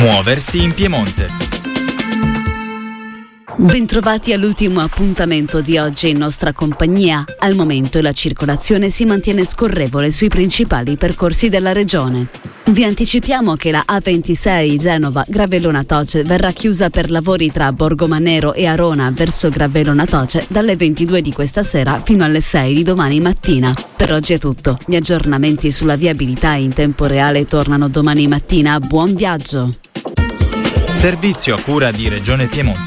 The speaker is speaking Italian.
Muoversi in Piemonte. Bentrovati all'ultimo appuntamento di oggi in nostra compagnia. Al momento la circolazione si mantiene scorrevole sui principali percorsi della regione. Vi anticipiamo che la A26 Genova-Gravellona Toce verrà chiusa per lavori tra Borgomanero e Arona verso Gravellona Toce dalle 22 di questa sera fino alle 6 di domani mattina. Per oggi è tutto. Gli aggiornamenti sulla viabilità in tempo reale tornano domani mattina. Buon viaggio! Servizio a cura di Regione Piemonte.